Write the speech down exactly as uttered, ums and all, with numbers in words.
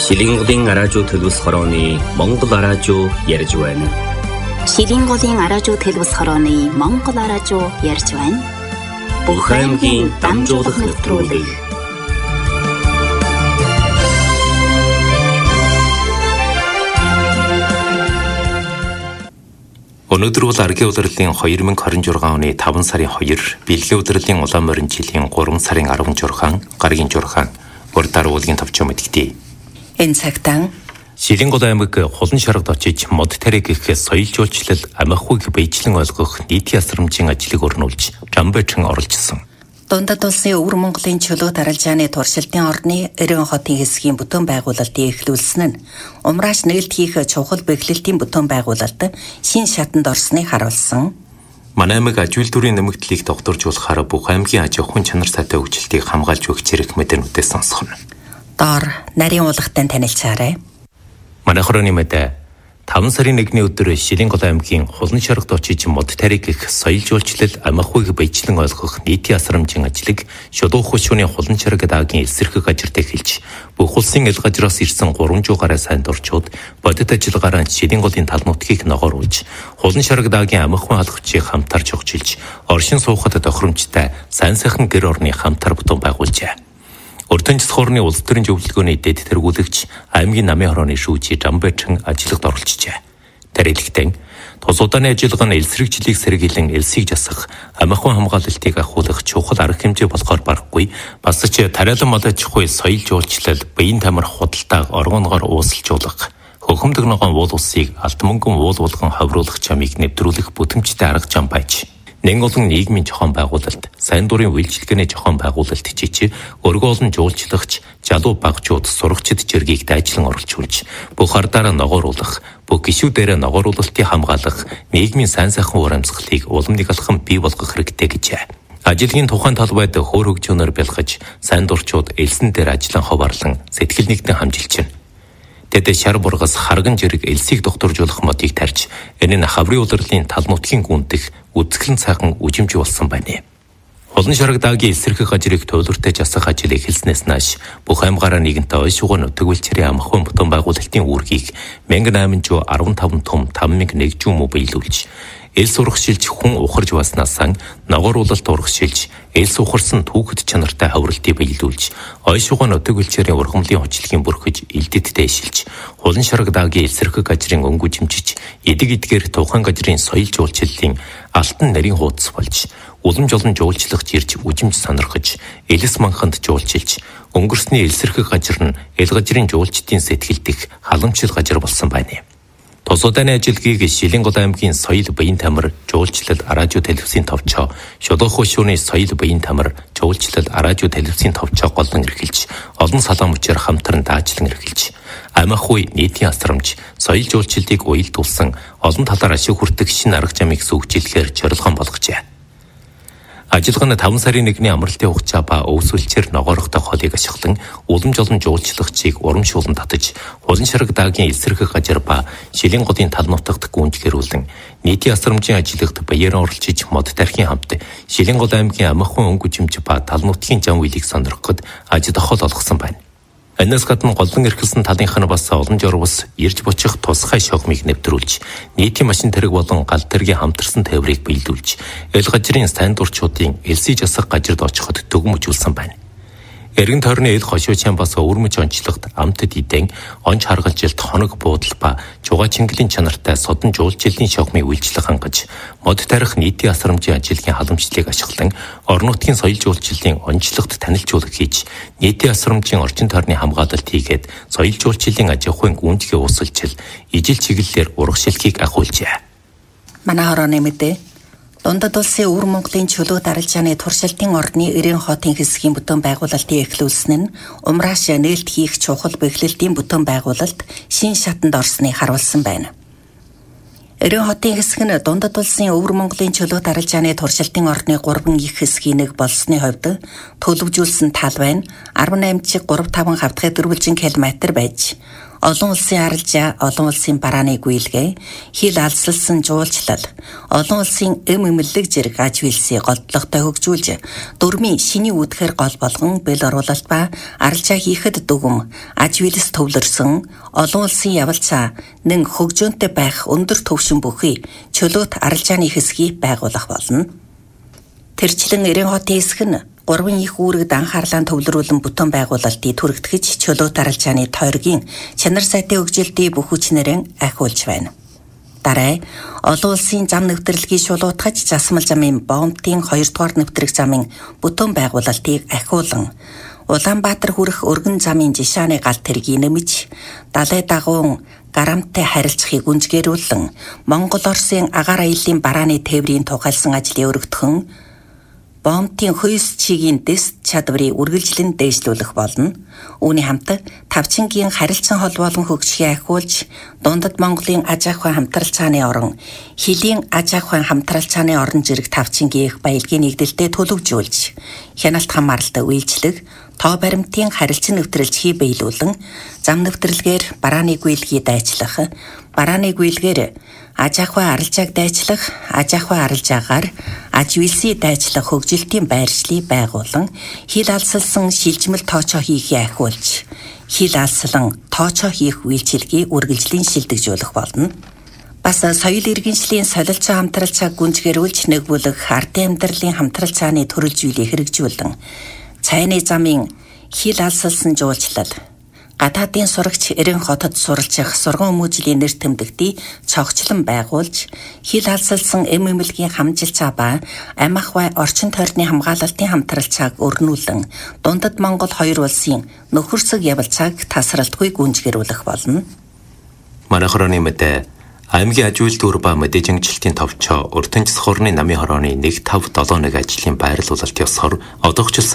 Шилийн голын араажуу төлөвс хорооны Монгол араажуу ярьж байна. Шилийн голын араажуу төлөвс хорооны Монгол араажуу ярьж байна. Бүх аймгийн дамжуулах нэвтрүүлэг. Өнөөдөр бол аргийн улирлын две тысячи двадцать шесть оны таван сарын хоёр, бэлгийн улирлын улаан морин жилийн гурван сарын арван журхан, гаргийн журхан, урд даруулгын товчоо мэдгдээ. Энэ цагтаа Шилийн гол аймаг хулан шаргад очиж мод тариг гэх соёл жуулчлал амиахгүйг биечлэн ойлгох нийтийн асрамжийн ажлыг өрнүүлж Жамбайчин оролцсон. Дундад улсын Өвөр Монголын чөлөө даралжааны туршилтын орны Эрен хотын хэсгийн бүтээн байгуулалтыг эхлүүлсэн нь умрааш нээлт хийх чухал бэхлэлтийн бүтээн байгуулалт шин шатанд орсныг харуулсан. Манай аймаг аж үйлдвэрийн нэмэгдлийг докторжуулахаар бүх аймгийн аж ахуйн чанар сайтай хөгжилтийг хамгаалж өгч ирэх мэдээнүүдээс сонсгоно. Доор нарийн уулгатай танилцаарай. Манай хорооны мэдээ таван сарын нэгний өдөр Шилийн гол аймгийн хулан шаргад очиж мод тариг гэх соёл жуулчлал амиахгүйг биечлэн ойлгох нийтийн асрамжийн ажлыг Шулуун хушууны хулан шаргад аагийн эсрэг газарт эхэлж бүх улсын ил газраас ирсэн гурван зуун гаруй сайн дурчууд бодит ажиллагаараа Шилийн голын тал нутгийг ногооруулж хулан шаргад аагийн амиахгүйн халахчийг хамтарч өгчилж оршин суухад тохиромжтой сайн сайхан гэр орны хамтар бүтээн байгуулжээ. Урдын цэцхуурны улс төрийн зөвлөлгөөний дэд тэргүүлэгч аймгийн намын хорооны шүүжи Жамбайчин ажиллагад оролцжээ. Тарилэгтэн тус удааны ажиллагаа нь элсрэгжлийг сэргийлэн элсийг жасах, амиахгүйн хамгаалалтыг ахиулах чухал арга хэмжээ болохоор барахгүй, бас ч тариалан мод аж ахуй соёл жуулчлал, биеийн тамир худалдааг оргонгоор уусалжуулах, хөхөмдөг ногоон уул усыг алт мөнгөн уул булган хавруулах чамыг нэвтрүүлэх бүтэмжтэй арга зам байж. Нэн олон нийгмийн зохион байгуулалт, сайн дурын үйлчилгээний зохион байгуулалт жижиг, өргө олон жуулчлагч, жалуу багчууд, сурагчид жиргийг дайчлан оролцуулж, бүх ардаараа ногооруулах, бүх гишүүдээрээ ногооруулалтыг хамгаалах, нийгмийн сайн сайхан уур амьсгалыг уламжлалт алхам бий болгох хэрэгтэй гэжээ. Ажлын тухайн талбайд хөөр хөгжөөнөр бэлгэж, сайн дурчууд элсэн дээр ажиллан ховаарлан сэтгэл нэгтэн хамжилж байна. Тэд шар бургас харган жирэг элсийг докторжуулах модыг тарьж, энэ нь хаврын улирлын тал нутгийн гүндэх үзэсгэлэн цаахан үжимж болсон байна. Хулан шаргад аагийн эсрэг газрыг туйлууртай жасах ажил эхэлснээс нааш бүх аймгаараа нэгэнтээ ой шугуун нутаг үйлчрийн амхын бүтээн байгуулалтын үүргийг мянга найман зуун арван таван том таван мянга нэг зуун муу биелүүлж, эл сургашилж хүн ухарж баснасаа ногооруулалт ургашилж, эл сухарсан түүхэд чанартай хавралтыг биелүүлж, ой шугуун нутаг үйлчрийн ургамлын хүчлэгийн бүрхэж элдэд дэшилж, хулан шаргад аагийн эсрэг газрын өнгө жимжиж, эдэг эдгээр тухайн газрын соёл жуулчлалын алтан нарийн хуудас болж, уламж олон жуулчлагч ирж үжимж сонирхож, элэс манханд жуулчилж, өнгөрсний элсэрхэг газар нь эл газрын жуулчдын сэтгэлдэх халамжлал газар болсон байна. Тус удааны ажилгийг Шилийн гол аймгийн соёл биеийн тамир жуулчлал араажуу телевизийн товчоо, Шулуун хушууны соёл биеийн тамир жуулчлал араажуу телевизийн товчоо голлон эрхэлж, олон салаан мөчээр хамтран даажлан эрхэлж, амиахгүй нийтийн асрамж, соёл жуулчлалыг уялдуулсан олон талаар ашиг хүртэх шинэ арга замыг сүүгжүүлэхээр зорилгон болгожээ. Ажиллагаа нь таван сарын нэгний амралтын хугацаа ба өвсөлчээр ногоорохтой холыг ашиглан уламж олон жуулчлагчийг урамшуулан татаж, хулан шаргад аагийн эсрэг газар ба Шилийн голын тал нутагт гүнжгэрүүлэн нийтийн асрамжийн ажиллагт баяран оролцож мод тархийн хамт Шилийн гол аймгийн амиахгүйн өнгө жимж ба тал нутгийн зам үйлийг сонирхоход аж тохиол олгосон байна. Энэс гадна голлон эрхэлсэн талынх нь бас олон журвас ирж бучих тусгай шогмыг нэвтрүүлж, нийтийн машин тэрэг болон гал тэргийн хамтарсан тээврийг биелүүлж, эл газрын сайн дурчуудын элсий жасах газарт очиход төгөмжүүлсэн байна. Эргэн тойрны эл хошуучаан бас өвөрмөж онцлогт амтд идэн, онц харгалжилт хоног буудал ба чугаа чингэлийн чанартай содон жуулчлалын шогмыг үйлчлэх хангаж, мод тарих нийтийн асрамжийн ажлын халамжлалыг ашиглан орон нутгийн соёл жуулчлалын онцлогт танилцуулга хийж, нийтийн асрамжийн орчин тойрны хамгаалалт хийгээд соёл жуулчлалын аж ахуйн гүнзгий уусалжил, ижил чиглэлээр ургашилтыг агуулжээ. Манай хорооны мэдээ Дундад улсын Өвөр Монголын чөлөө даралжааны туршилтын орны Эрен хотын хэсгийн бүтээн байгуулалтыг эхлүүлсэн нь умрааш нээлт хийх чухал бэхлэлтийн бүтээн байгуулалт шин шатанд орсныг харуулсан байна. Эрен хотын хэсэг нь Дундад улсын Өвөр Монголын чөлөө даралжааны туршилтын орны гурван их хэсгийн нэг болсны хувьд төлөвжүүлсэн талбай нь арван найман чиг гурав таван хавтгай дөрвөлжин километр байж, олон улсын арилжаа, олон улсын барааны гүйлгээ, хил алсалсан жуулчлал, олон улсын эм эмэллэг зэрэг аж үйлсийг голдлоготой хөгжүүлж, дөрмийн шиний үүдхээр гол болгон бэл оруулалт ба арилжаа хийхэд дүгм, аж үйлс төвлөрсөн, олон улсын явалцаа нэн хөгжөөнтэй байх өндөр төвшин бүхий чөлөөт арилжааны хэсгийг байгуулах болно. Тэрчлэн Эрийн хотын хэсэг нь гурван их үүрэгд анхаарлаа төвлөрүүлэн бүтэн байгуулалтыг түрэгтгэж чөлөөт арилжааны тойргийн чанар сайтай хөгжилтийн бүх хүчнэрэн ахиулж байна. Дараа олон улсын зам нэвтрэлгийг шулуутгаж засмал замын Боомтын хоёрдугаар нэвтрэх замын бүтэн байгуулалтыг ахиулан Улаанбаатар хүрэх өргөн замын жишааны галт тэргийг нэмж далай дагуун гарамтай харилцахыг гүнзгийрүүлэн Монгол Оросын агаар аяллаа барааны тээврийн тухайлсан ажлыг өргөдгөн Боомтын хүйс чигийн дэс чадварыг үргэлжлэн дээшлүүлэх болно. Үүний хамт тавчингийн харилцан холбоолон хөгжихийг ахиулж, дундад Монголын аж ахуйн хамтрал цааны орон, хилийн аж ахуйн хамтрал цааны орон зэрэг тавчингийн их баялагын нэгдэлтэд төлөвжүүлж, хяналт хамааралтай үйлчлэг, тоо баримтын харилцан нэвтрэлжхий биелүүлэн, зам нэвтрэлгээр барааны гүйлгийг дайчлах, барааны гүйлгээр аж ахуйн арилжааг дайчлах, аж ахуйн арилжаагаар аж үйлсийг дайчлах хөгжилтийн байршлыг байгуулан, хил алсалсан шилжмэл тоочоо хийхийг ахиулж, хил алслан тоочоо хийх үйлчилгээг үргэлжлэн шилдэгжүүлэх болно. Бас соёл иргэншлийн солилцоо хамтрал цаг гүнзгийрүүлж нэгүүлэх ардын амьдралын хамтрал цааны төрөлжүүлийг хэрэгжүүлэн, цайны замын хил алсалсан жуулчлал, гадаадын сурагч Эрийн хотод суралцах сургууль хүмүүжлийн нэр тэмдэгтийг цогцлон байгуулж, хил алсалсан эм эмэлгийн хамжилцаа ба ам ахуй орчин тойрны хамгаалалтын хамтрал цаг өрнүүлэн, дундад Монгол хоёр улсын нөхөрсөг явалцааг тасралтгүй гүнзгийрүүлэх болно. Манай хорооны мэдээ аймгийн аж үйлдвэр дүр ба мэдээж ангилалтын товчоо Уртанч хорны намын хорооны нэг тав долоо нэг ажлын байрлуулалт ёсоор одоогч